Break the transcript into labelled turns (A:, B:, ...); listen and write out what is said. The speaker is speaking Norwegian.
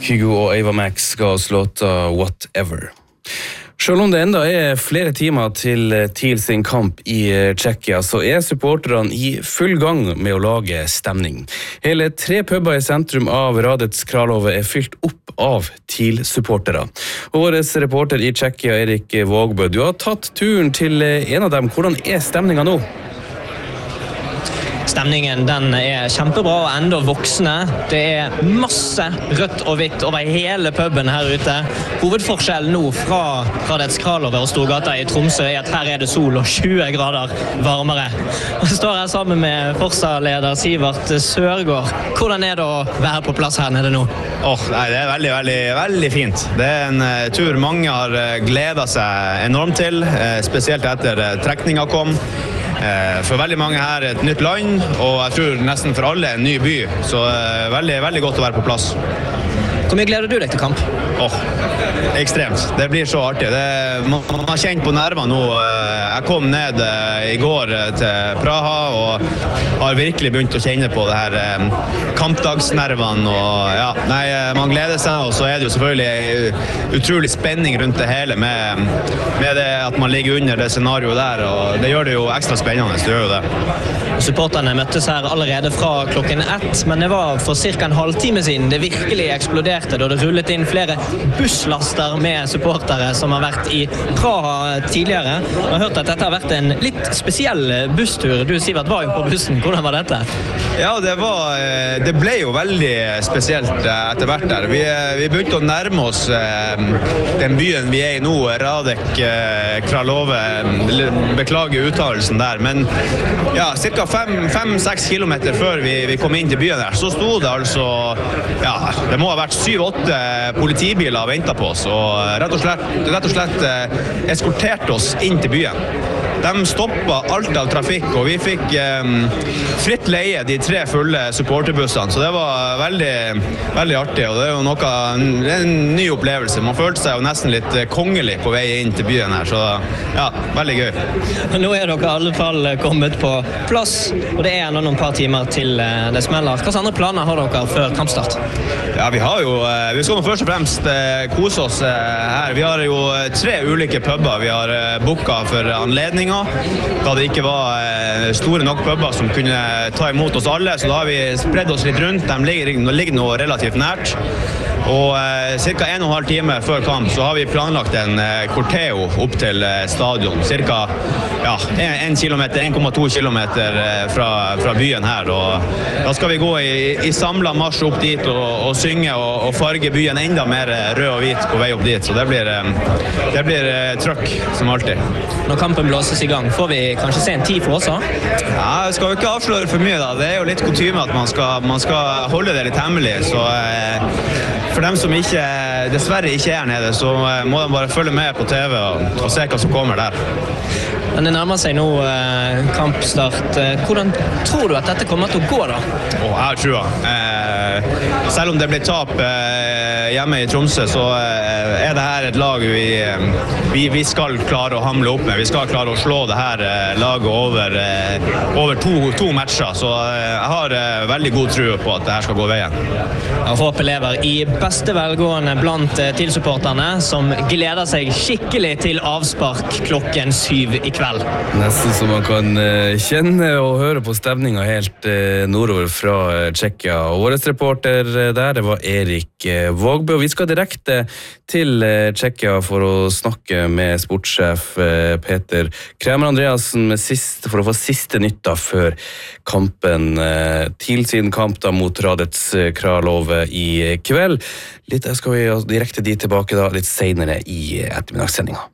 A: Kygo og Ava Max skal oss låta Whatever. Selv om det enda flere timer til TIL sin kamp i Tsjekkia, så supporterne i full gang med å lage stemning. Hele 3 puber i sentrum av Hradec Králové fylt opp av TIL-supportere. Og vår reporter i Tsjekkia, Erik Vågbø, du har tatt turen til en av dem. Hvordan stemningen nå?
B: Stemningen den kjempebra og enda voksne. Det masse rødt og hvitt over hele puben her ute. Hovedforskjellen nå fra Hradec Králové og Storgata i Tromsø at her det sol og 20 grader varmere. Jeg står her sammen med Forsa-leder Sivert Sørgaard. Hvordan det å være på plass her nede nå?
C: Nei, det veldig fint. Det en tur mange har gledet seg enormt til, spesielt etter trekningen kom. For veldig mange her et nytt land, og jeg tror nesten for alle en ny by, så veldig godt å være på plass.
B: Hvor mye gleder du deg til kamp?
C: Ekstremt. Det blir så artig. Man har kjent på nervene nå. Jeg kom ned i går til Praha og har virkelig begynt å kjenne på det her kampdagsnervene. Og, man gleder seg, og så det jo selvfølgelig utrolig spenning rundt det hele med det at man ligger under det scenarioet der, og det gjør det jo ekstra spennende. Det gjør jo det.
B: Supporterne møttes her allerede fra klokken 1, men det var for cirka en halvtime siden det virkelig eksploderte, da det rullet inn flere busslaster med supportere som har vært i Praha tidligere. Jeg har hørt at dette har vært en litt spesiell busstur. Du, Sivert, var jo på bussen. Hvordan var dette?
C: Ja, det ble jo veldig spesielt etter hvert der. Vi begynte å nærme oss den byen vi i nå, Hradec Králové. Beklager uttalelsen der, men ja, cirka 5-6 kilometer før vi kom inn til byen der, så stod det altså, det må ha vært 7-8 politibiler og ventet på oss, og rett og slett eskorterte oss inn til byen. De stoppet alt av trafikk, og vi fikk fritt leie de 3 fulle supporterbussene, så det var veldig artig, og det jo en ny opplevelse. Man følte seg jo nesten litt kongelig på vei inn til byen her, så ja, veldig gøy.
B: Nå dere i alle fall kommet på plass, og det enda noen par timer til det smeller. Hva andre planer har dere før kampstart?
C: Ja, vi skal nå først og fremst kose oss her. Vi har jo 3 ulike puber vi har booket for anledninger, da det ikke var store nok puber som kunne ta imot oss alle, så da har vi spredd oss litt rundt. De ligger nå relativt nært, og cirka 1,5 time før kamp så har vi planlagt en corteo opp til stadion, cirka 1,2 kilometer fra byen her, og da skal vi gå i samlet marsj opp dit og synge og farge byen enda mer rød og hvit på vei opp dit, så det blir trøkk som alltid.
B: Når kampen blåses i gang, får vi kanskje se en tid for oss?
C: Ja, jeg skal jo ikke avsløre for mye da. Det jo litt kutyme at man skal holde det litt hemmelig, så for dem som dessverre ikke nede, så må de bare følge med på TV og se hva som kommer der.
B: Men det nærmer seg nå kampstart. Hvordan tror du at dette kommer til å gå da?
C: Jeg tror det. Selv om det blir tap hjemme i Tromsø, så det her et lag vi skal klare å hamle opp med. Vi skal klare å slå det her laget over to matcher, så jeg har veldig god tro på at det her skal gå veien.
B: Håp lever i beste velgående blant TIL-supporterne, som gleder seg skikkelig til avspark klokken 7 i kveld.
A: Nesten som man kan kjenne og høre på stemningen helt nordover fra Tsjekkia. Og vår reporter der, det var Erik Vågbø. Vi skal direkte til Tsjekkia for å snakke med sportssjef Peter Kremer Andreassen for å få siste nytta før kampen til sin kamp da mot Hradec Králové i kveld. Litt skal vi direkte dit tilbake da, litt senere i ettermiddagssendingen.